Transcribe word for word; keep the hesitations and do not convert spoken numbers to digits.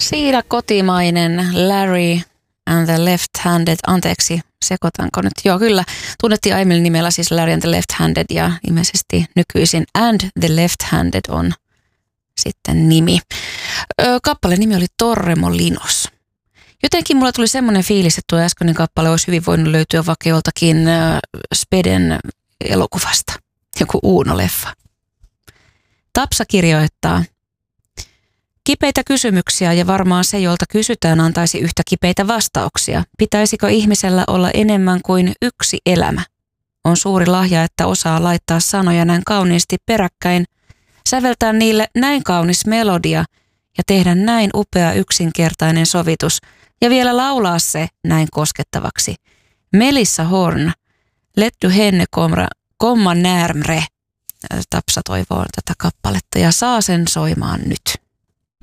Siinä kotimainen Larry and the Left-Handed, anteeksi, sekoitanko nyt? Joo, kyllä. Tunnettiin aiemmin nimellä siis Larry and the Left-Handed ja ilmeisesti nykyisin And the Left-Handed on sitten nimi. Ö, kappaleen nimi oli Torremolinos. Jotenkin mulla tuli semmoinen fiilis, että tuo äskeinen kappale olisi hyvin voinut löytyä vaikka joltakin äh, Speden elokuvasta. Joku Uuno-leffa. Tapsa kirjoittaa: kipeitä kysymyksiä ja varmaan se, jolta kysytään, antaisi yhtä kipeitä vastauksia. Pitäisikö ihmisellä olla enemmän kuin yksi elämä? On suuri lahja, että osaa laittaa sanoja näin kauniisti peräkkäin, säveltää niille näin kaunis melodia ja tehdä näin upea yksinkertainen sovitus ja vielä laulaa se näin koskettavaksi. Melissa Horn, Let du henne komma, komma närmre. Tapsa toivoo tätä kappaletta ja saa sen soimaan nyt.